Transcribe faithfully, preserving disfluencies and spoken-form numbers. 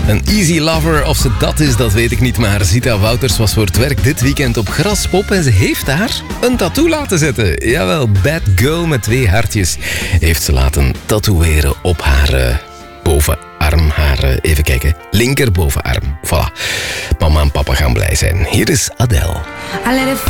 Een easy lover, of ze dat is, dat weet ik niet. Maar Zita Wouters was voor het werk dit weekend op Graspop en ze heeft daar een tattoo laten zetten. Jawel, bad girl met twee hartjes heeft ze laten tatoeëren op haar uh, bovenarm. Haar, uh, even kijken, linkerbovenarm. Voilà. Mama en papa gaan blij zijn. Hier is Adele.